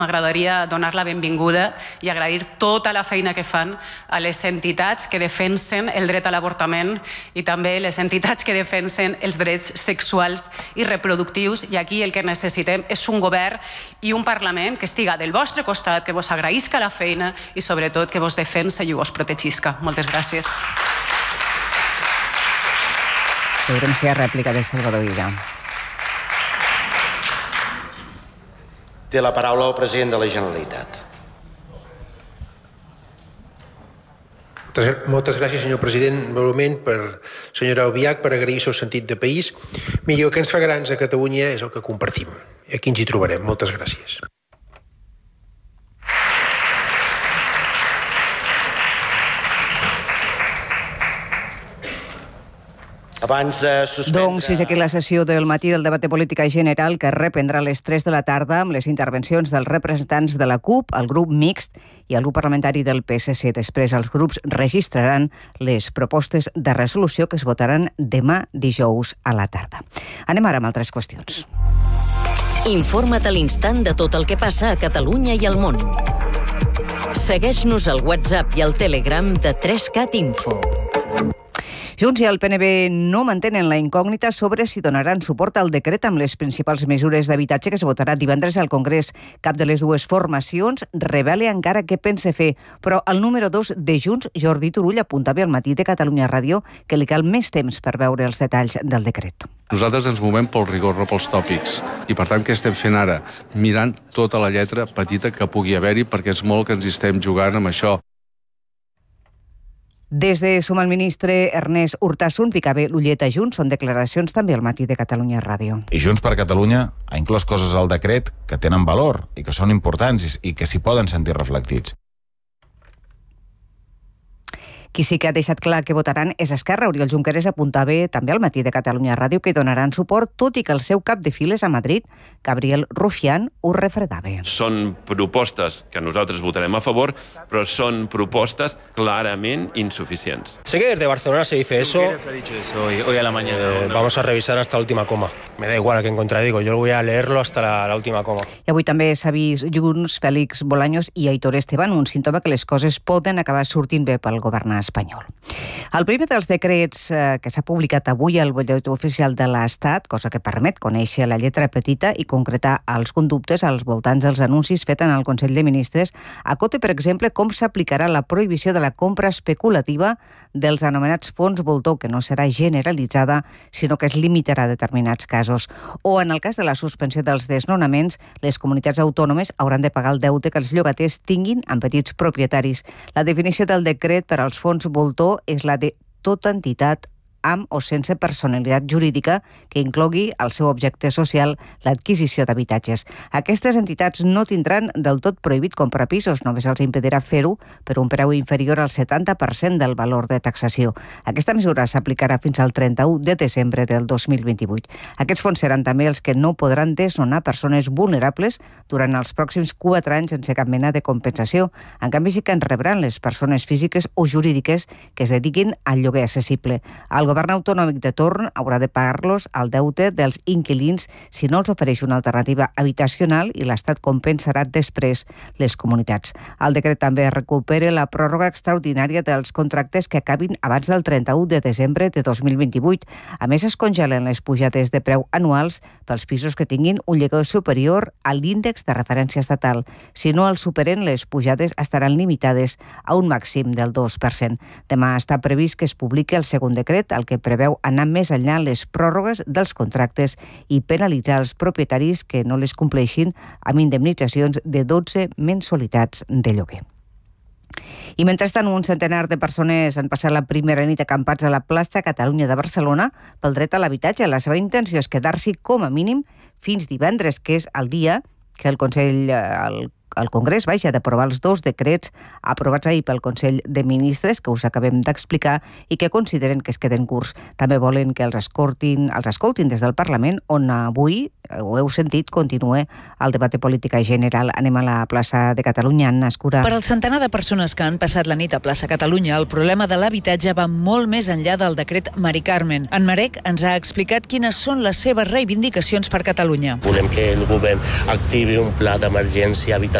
M'agradaria donar la benvinguda i agrair tota la feina que fan a les entitats que defensen el dret a l'avortament i també les entitats que defensen els drets sexuals i reproductius. I aquí el que necessitem és un govern i un Parlament que estiga del vostre costat, que vos agraïsca la feina i sobretot que vos defensa i vos protegisca. Moltes gràcies. Veurem si hi ha rèplica de Salvador Illa. Té la paraula el president de la Generalitat. Moltes gràcies, senyor president, breument, senyora Albiach, per agrair el seu sentit de país. Miri, el que ens fa grans a Catalunya és el que compartim. Aquí ens hi trobarem. Moltes gràcies. Doncs és aquí la sessió del matí del debat de política general que reprendrà a les 3 de la tarda amb les intervencions dels representants de la CUP, el grup mixt i el grup parlamentari del PSC. Després els grups registraran les propostes de resolució que es votaran demà dijous a la tarda. Anem ara amb altres qüestions. Informa't a l'instant de tot el que passa a Catalunya i al món. Segueix-nos al WhatsApp i al Telegram de 3CAT Info. Junts i el PNB no mantenen la incògnita sobre si donaran suport al decret amb les principals mesures d'habitatge que es votarà divendres al Congrés. Cap de les dues formacions revela encara què pensa fer, però el número 2 de Junts, Jordi Turull, apuntava al matí de Catalunya Ràdio que li cal més temps per veure els detalls del decret. Nosaltres ens movem pel rigor, no pels tòpics. I per tant, què estem fent ara? Mirant tota la lletra petita que pugui haver-hi, perquè és molt que ens hi estem jugant amb això. Des de Som el ministre Ernest Urtasun, picava l'ullet a Junts, són declaracions també al matí de Catalunya Ràdio. I Junts per Catalunya ha inclòs coses al decret que tenen valor i que són importants i que s'hi poden sentir reflectits. Qui sí que ha deixat clar que votaran és Esquerra. Oriol Junqueras apuntava també al matí de Catalunya Ràdio que donaran suport, tot i que el seu cap de files a Madrid, Gabriel Rufián, ho refredava. Són propostes que nosaltres votarem a favor, però són propostes clarament insuficients. Sé que desde Barcelona se dice eso. Junqueras ha dicho eso hoy a la mañana. Vamos a revisar hasta la última coma. Me da igual a quién contradigo, yo voy a leerlo hasta la última coma. I avui també s'ha vist Junts, Félix Bolaños i Aitor Esteban, un símptoma que les coses poden acabar sortint bé pel govern espanyol. El primer dels decrets que s'ha publicat avui al Butlletí Oficial de l'Estat, cosa que permet conèixer la lletra petita i concretar els conductes als voltants dels anuncis fets en el Consell de Ministres, acota, per exemple, com s'aplicarà la prohibició de la compra especulativa dels anomenats fons voltor, que no serà generalitzada, sinó que es limitarà a determinats casos. O, en el cas de la suspensió dels desnonaments, les comunitats autònomes hauran de pagar el deute que els llogaters tinguin amb petits propietaris. La definició del decret per als fons voltor és la de tota entitat amb o sense personalitat jurídica que inclogui el seu objecte social l'adquisició d'habitatges. Aquestes entitats no tindran del tot prohibit comprar pisos, només els impedirà fer-ho per un preu inferior al 70% del valor de taxació. Aquesta mesura s'aplicarà fins al 31 de desembre del 2028. Aquests fons seran també els que no podran desnonar persones vulnerables durant els pròxims 4 anys sense cap mena de compensació. En canvi, sí que en rebran les persones físiques o jurídiques que es dediquin al lloguer accessible. El govern autonòmic de torn haurà de pagar-los el deute dels inquilins si no els ofereix una alternativa habitacional i l'Estat compensarà després les comunitats. El decret també recupera la pròrroga extraordinària dels contractes que acabin abans del 31 de desembre de 2028. A més, es congelen les pujades de preu anuals pels pisos que tinguin un lloguer superior a l'índex de referència estatal. Si no el superen, les pujades estaran limitades a un màxim del 2%. Demà està previst que es publiqui el segon decret, el que preveu anar més enllà les pròrrogues dels contractes i penalitzar els propietaris que no les compleixin amb indemnitzacions de 12 mensualitats de lloguer. I mentrestant, un centenar de persones han passat la primera nit acampats a la plaça Catalunya de Barcelona pel dret a l'habitatge. La seva intenció és quedar-s'hi com a mínim fins divendres, que és el dia que el Congrés d'aprovar els 2 decrets aprovats ahir pel Consell de Ministres, que us acabem d'explicar, i que consideren que es queden curts. També volen que els escoltin des del Parlament, on avui, ho heu sentit, continua el debat de política general. Anem a la plaça de Catalunya, Anna Escura. Per al centenar de persones que han passat la nit a plaça Catalunya, el problema de l'habitatge va molt més enllà del decret Mari Carmen. En Marek ens ha explicat quines són les seves reivindicacions per Catalunya. Volem que el govern activi un pla d'emergència habitacional